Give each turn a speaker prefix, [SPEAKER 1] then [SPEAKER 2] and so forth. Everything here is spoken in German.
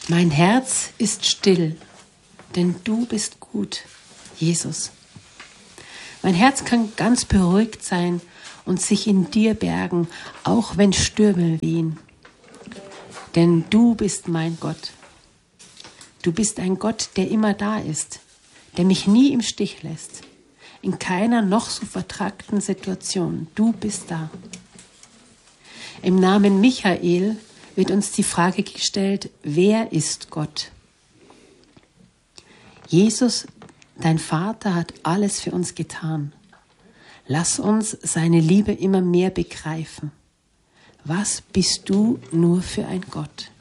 [SPEAKER 1] Mein Herz ist still, denn du bist gut, Jesus. Mein Herz kann ganz beruhigt sein und sich in dir bergen, auch wenn Stürme wehen. Denn du bist mein Gott. Du bist ein Gott, der immer da ist, der mich nie im Stich lässt, in keiner noch so vertragten Situation. Du bist da. Im Namen Michael wird uns die Frage gestellt, wer ist Gott? Jesus, dein Vater, hat alles für uns getan. Lass uns seine Liebe immer mehr begreifen. Was bist du nur für ein Gott?